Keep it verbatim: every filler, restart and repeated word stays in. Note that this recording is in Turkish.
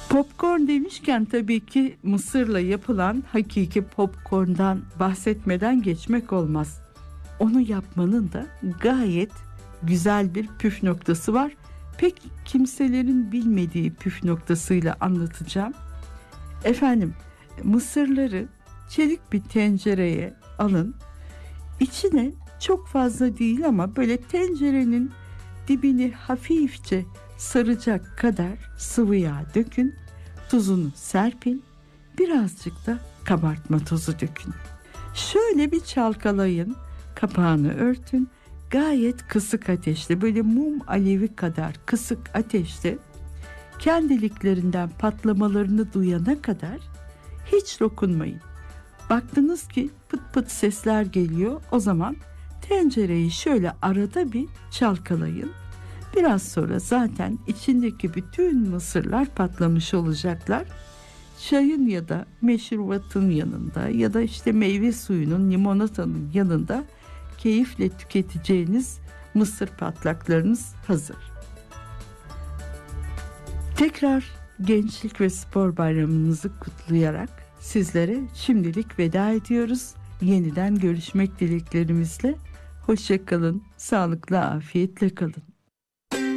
Popcorn demişken tabii ki mısırla yapılan hakiki popcorn'dan bahsetmeden geçmek olmaz. Onu yapmanın da gayet güzel bir püf noktası var. Pek kimselerin bilmediği püf noktasıyla anlatacağım. Efendim, mısırları çelik bir tencereye alın. İçine çok fazla değil ama böyle tencerenin dibini hafifçe saracak kadar sıvı yağ dökün. Tuzunu serpin. Birazcık da kabartma tozu dökün. Şöyle bir çalkalayın. Kapağını örtün. Gayet kısık ateşte, böyle mum alevi kadar kısık ateşte, kendiliklerinden patlamalarını duyana kadar hiç dokunmayın. Baktınız ki pıt pıt sesler geliyor, o zaman tencereyi şöyle arada bir çalkalayın. Biraz sonra zaten içindeki bütün mısırlar patlamış olacaklar. Çayın ya da meşrubatın yanında ya da işte meyve suyunun, limonatanın yanında keyifle tüketeceğiniz mısır patlaklarınız hazır. Tekrar Gençlik ve Spor Bayramınızı kutlayarak sizlere şimdilik veda ediyoruz. Yeniden görüşmek dileklerimizle. Hoşça kalın, sağlıkla, afiyetle kalın.